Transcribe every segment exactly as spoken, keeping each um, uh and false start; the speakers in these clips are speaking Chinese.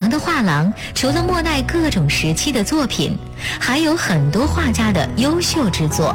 的画廊除了莫奈各种时期的作品，还有很多画家的优秀之作。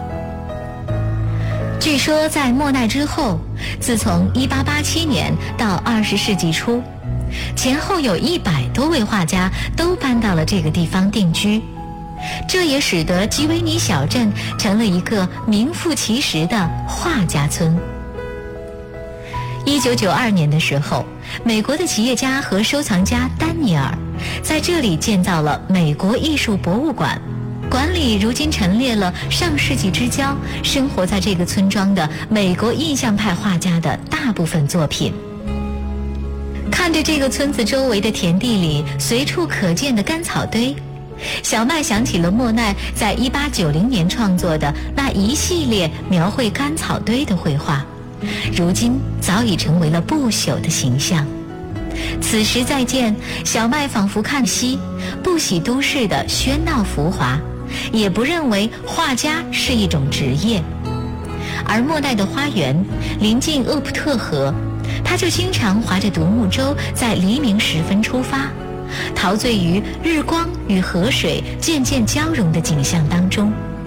据说在莫奈之后，自从一八八七年到二十世纪初，前后有一百多位画家都搬到了这个地方定居，这也使得吉维尼小镇成了一个名副其实的画家村。一九九二年的时候，美国的企业家和收藏家丹尼尔在这里建造了美国艺术博物馆，馆里如今陈列了上世纪之交生活在这个村庄的美国印象派画家的大部分作品。看着这个村子周围的田地里随处可见的干草堆，小麦想起了莫奈在一八九零年创作的那一系列描绘干草堆的绘画，如今早已成为了不朽的形象。此时再见，小麦仿佛看稀，不喜都市的喧闹浮华，也不认为画家是一种职业。而莫奈的花园临近厄普特河，他就经常划着独木舟在黎明时分出发，陶醉于日光与河水渐渐交融的景象当中。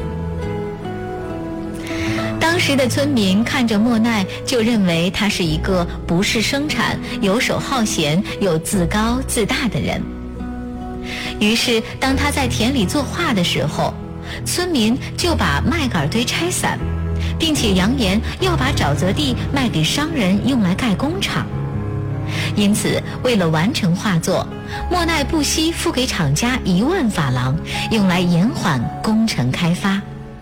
当时的村民看着莫奈，就认为他是一个不事生产、游手好闲又自高自大的人。于是当他在田里作画的时候，村民就把麦秆堆拆散，并且扬言要把沼泽地卖给商人用来盖工厂。因此为了完成画作，莫奈不惜付给厂家一万法郎，用来延缓工程开发。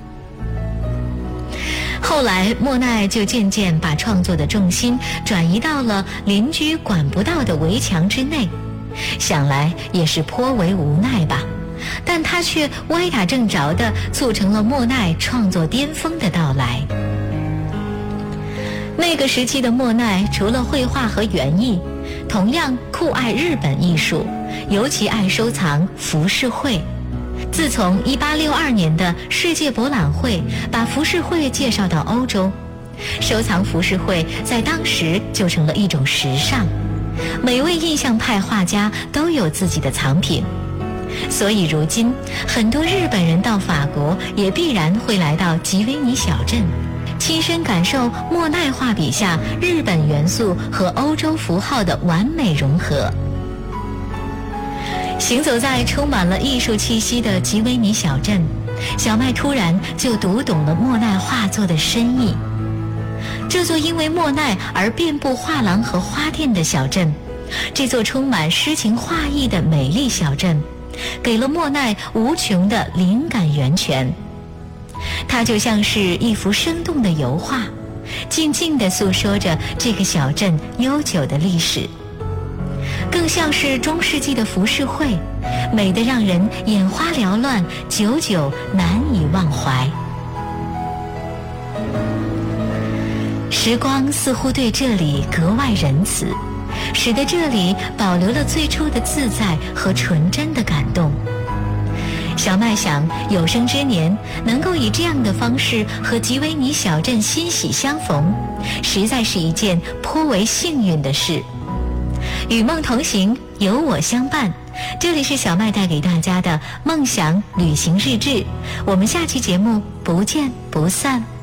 后来莫奈就渐渐把创作的重心转移到了邻居管不到的围墙之内，想来也是颇为无奈吧，但他却歪打正着地促成了莫奈创作巅峰的到来。那个时期的莫奈除了绘画和园艺，同样酷爱日本艺术，尤其爱收藏浮世绘。自从一八六二年的世界博览会把浮世绘介绍到欧洲，收藏浮世绘在当时就成了一种时尚，每位印象派画家都有自己的藏品。所以如今很多日本人到法国也必然会来到吉维尼小镇，亲身感受莫奈画笔下日本元素和欧洲符号的完美融合。行走在充满了艺术气息的吉维尼小镇，小麦突然就读懂了莫奈画作的深意。这座因为莫奈而遍布画廊和花店的小镇，这座充满诗情画意的美丽小镇，给了莫奈无穷的灵感源泉。它就像是一幅生动的油画，静静地诉说着这个小镇悠久的历史，更像是中世纪的浮世绘，美得让人眼花缭乱，久久难以忘怀。时光似乎对这里格外仁慈，使得这里保留了最初的自在和纯真的感动。小麦想，有生之年能够以这样的方式和吉维尼小镇欣喜相逢，实在是一件颇为幸运的事。与梦同行，有我相伴，这里是小麦带给大家的梦想旅行日志，我们下期节目不见不散。